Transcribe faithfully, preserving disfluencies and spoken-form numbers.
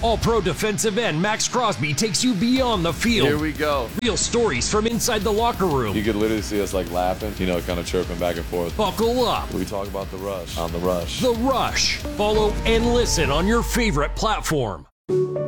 All-Pro defensive end Max Crosby takes you beyond the field. Here we go. Real stories from inside the locker room. You could literally see us like laughing, you know, kind of chirping back and forth. Buckle up. We talk about the rush on The Rush. The Rush. Follow and listen on your favorite platform.